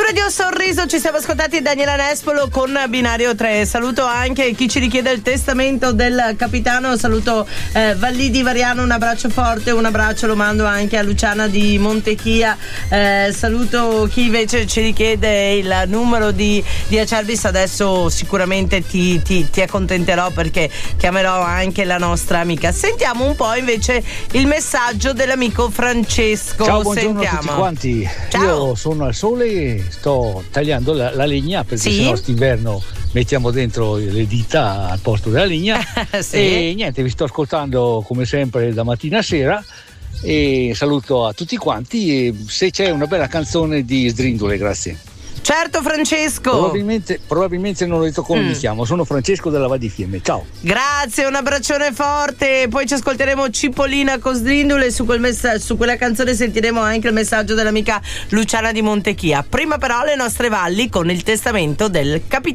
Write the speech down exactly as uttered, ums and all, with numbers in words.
Radio Sorriso ci siamo ascoltati Daniela Nespolo con Binario tre. Saluto anche chi ci richiede il testamento del capitano. Saluto eh, Vallì di Variano, un abbraccio forte, un abbraccio lo mando anche a Luciana di Montechia. Eh, saluto chi invece ci richiede il numero di, di Acerbis. Adesso sicuramente ti, ti, ti accontenterò perché chiamerò anche la nostra amica. Sentiamo un po' invece il messaggio dell'amico Francesco. Ciao, buongiorno Sentiamo. a tutti quanti. Ciao. Io sono al sole e sto tagliando la, la legna perché Sì? sennò st'inverno mettiamo dentro le dita al posto della legna. Sì. E niente, vi sto ascoltando come sempre da mattina a sera e saluto a tutti quanti e se c'è una bella canzone di Sdrindule, grazie. Certo Francesco. Probabilmente, probabilmente non ho detto come Mm. mi chiamo, sono Francesco della Val di Fiemme, ciao. Grazie, un abbraccione forte. Poi ci ascolteremo Cipollina con Sdrindule. Su, quel messa- su quella canzone sentiremo anche il messaggio dell'amica Luciana di Montechia. Prima però le nostre valli con il testamento del capitano.